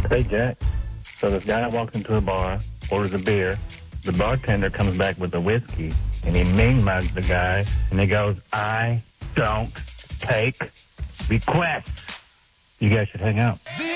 Hey, Jack. So this guy walks into a bar, orders a beer. The bartender comes back with a whiskey, and he mean-mugs the guy, and he goes, I don't take requests. You guys should hang out.